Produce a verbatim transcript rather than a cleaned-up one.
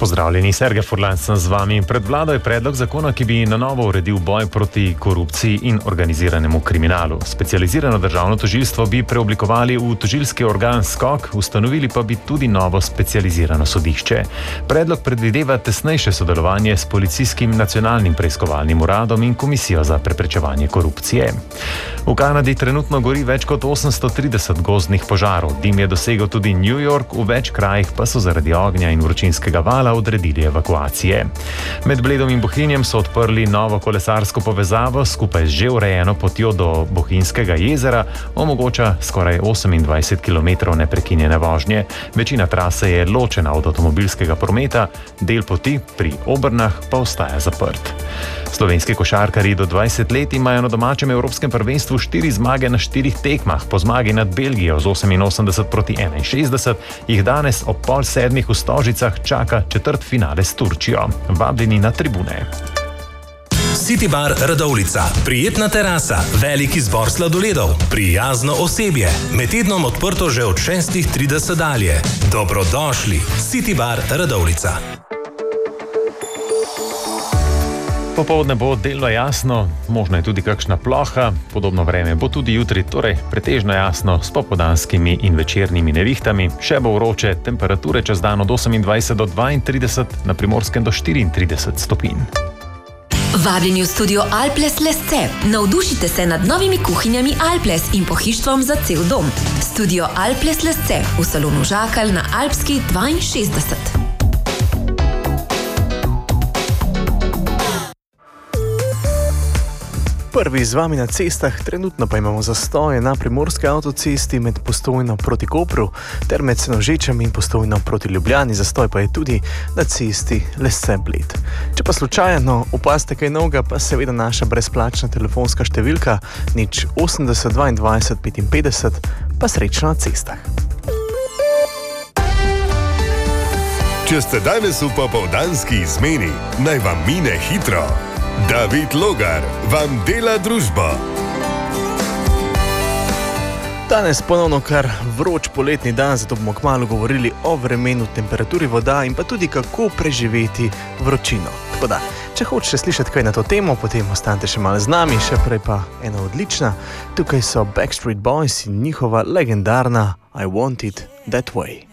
Pozdravljeni, Sergej Furlan sem z vami. Pred vlado je predlog zakona, ki bi na novo uredil boj proti korupciji in organiziranemu kriminalu. Specializirano državno tožilstvo bi preoblikovali v tožilski organ SKOK, ustanovili pa bi tudi novo specializirano sodišče. Predlog predvideva tesnejše sodelovanje s policijskim nacionalnim preiskovalnim uradom in komisijo za preprečevanje korupcije. V Kanadi trenutno gori več kot osemsto trideset gozdnih požarov. Dim je dosegel tudi New York, v več krajih pa so zaradi ognja in vročinskega vala odredili evakuacije. Med Bledom in Bohinjem so odprli novo kolesarsko povezavo, skupaj z že urejeno potjo do Bohinjskega jezera omogoča skoraj osemindvajset kilometrov neprekinjene vožnje. Večina trase je ločena od avtomobilskega prometa, del poti pri Obrnah pa ostaja zaprt. Slovenski košarkarji do dvajset let imajo na domačem evropskem prvenstvu štiri zmage na štirih tekmah. Po zmagi nad Belgijo z oseminosemdeset proti enainšestdeset jih danes ob pol sedmih v Stožicah čaka četrtfinale s Turčijo. Vabljeni na tribune. City Bar Radovljica. Prijetna terasa, velik izbor sladoledov, prijazno osebje. Med tednom odprto že od šestih trideset dalje. Dobrodošli. City Bar Radovljica. Popoldne bo delno jasno, možno je tudi kakšna ploha, podobno vreme bo tudi jutri, torej pretežno jasno s popoldanskimi in večernimi nevihtami. Še bo vroče, temperature čez dan od osemindvajset do dvaintrideset, na Primorskem do štiriintrideset stopinj. Vabljeni v studio Alples Lesce. Navdušite se nad novimi kuhinjami Alples in pohištvom za cel dom. Studio Alples Lesce v salonu Žakalj na Alpski dvainšestdeset. Prvi z vami na cestah, trenutno pa imamo zastoje na primorski avtocesti med Postojno proti Kopru ter med Senožečem in Postojno proti Ljubljani. Zastoj pa je tudi na cesti Lesce-Bled. Če pa slučajno opazite kaj novega, pa seveda naša brezplačna telefonska številka nič osemdeset dvaindvajset petinpetdeset, pa srečno na cestah. Če ste danes v popoldanski izmeni, naj vam mine hitro. David Logar vam dela družbo. Danes ponovno kar vroč poletni dan, zato bomo kmalu govorili o vremenu, temperaturi voda in pa tudi kako preživeti vročino. Tako da, če hočete slišati kaj na to temo, potem ostanite še malo z nami, še prej pa ena odlična. Tukaj so Backstreet Boys in njihova legendarna I Want It That Way.